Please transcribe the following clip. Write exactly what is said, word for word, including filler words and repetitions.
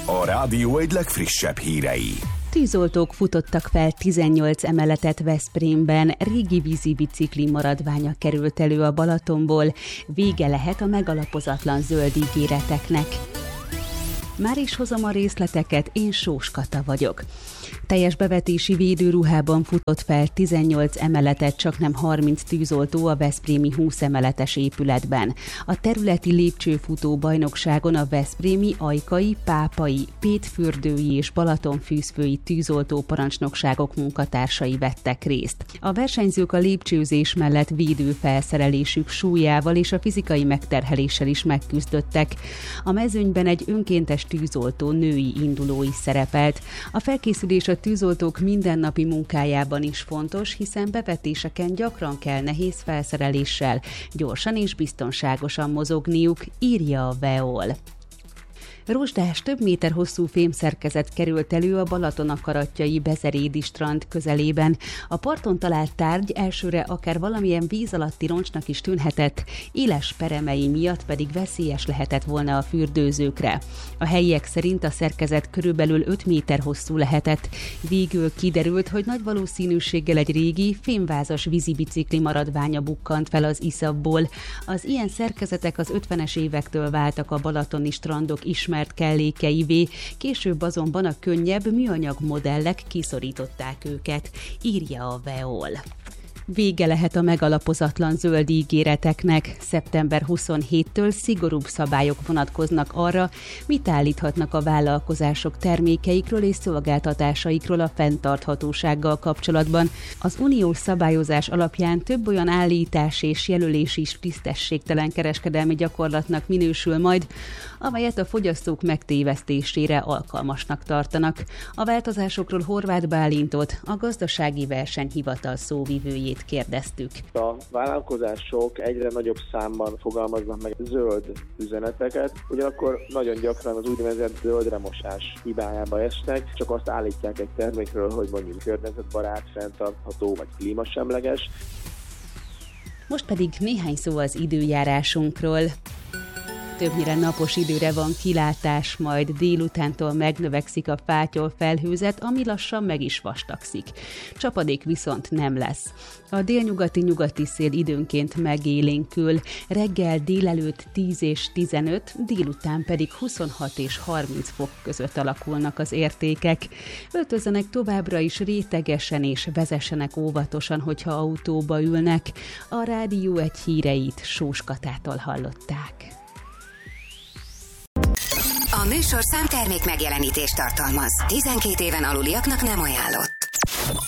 A rádió egy legfrissebb hírei. Tűzoltók futottak fel tizennyolc emeletet Veszprémben, régi vízibicikli maradványa került elő a Balatonból, vége lehet a megalapozatlan zöld ígéreteknek. Már is hozom a részleteket, én Sós Kata vagyok. Teljes bevetési védőruhában futott fel tizennyolc emeletet, csaknem harminc tűzoltó a veszprémi húsz emeletes épületben. A területi lépcsőfutó bajnokságon a veszprémi, ajkai, pápai, pétfürdői és balatonfűzfői tűzoltó parancsnokságok munkatársai vettek részt. A versenyzők a lépcsőzés mellett védőfelszerelésük súlyával és a fizikai megterheléssel is megküzdöttek. A mezőnyben egy önkéntes tűzoltó női induló is szerepelt. A felkészülés a tűzoltók mindennapi munkájában is fontos, hiszen bevetéseken gyakran kell nehéz felszereléssel, gyorsan és biztonságosan mozogniuk, írja a vé e o el. Rozsdás, több méter hosszú fémszerkezet került elő a Balaton akaratjai Bezerédi strand közelében. A parton talált tárgy elsőre akár valamilyen víz alatti roncsnak is tűnhetett, éles peremei miatt pedig veszélyes lehetett volna a fürdőzőkre. A helyiek szerint a szerkezet körülbelül öt méter hosszú lehetett. Végül kiderült, hogy nagy valószínűséggel egy régi, fémvázas vízibicikli maradványa bukkant fel az iszapból. Az ilyen szerkezetek az ötvenes évektől váltak a balatoni strandok ismert kellékeivé, később azonban a könnyebb műanyag modellek kiszorították őket, írja a vé e o el. Vége lehet a megalapozatlan zöld ígéreteknek. szeptember huszonhétől szigorúbb szabályok vonatkoznak arra, mit állíthatnak a vállalkozások termékeikről és szolgáltatásaikról a fenntarthatósággal kapcsolatban. Az uniós szabályozás alapján több olyan állítás és jelölés is tisztességtelen kereskedelmi gyakorlatnak minősül majd, amelyet a fogyasztók megtévesztésére alkalmasnak tartanak. A változásokról Horváth Bálintot, a Gazdasági Versenyhivatal szóvivőjét kérdeztük. A vállalkozások egyre nagyobb számban fogalmaznak meg zöld üzeneteket, ugyanakkor nagyon gyakran az úgynevezett zöldremosás hibájába esnek, csak azt állítják egy termékről, hogy mondjuk környezetbarát, fenntartható vagy klímasemleges. Most pedig néhány szó az időjárásunkról. Többnyire napos időre van kilátás, majd délutántól megnövekszik a fátyol felhőzet, ami lassan meg is vastagszik. Csapadék viszont nem lesz. A délnyugati-nyugati szél időnként megélénkül, reggel délelőtt tíz és tizenöt, délután pedig huszonhat és harminc fok között alakulnak az értékek. Öltözzenek továbbra is rétegesen és vezessenek óvatosan, hogyha autóba ülnek. A rádió egy híreit Sós Katától hallották. A műsorszám termék megjelenítést tartalmaz. tizenkét éven aluliaknak nem ajánlott.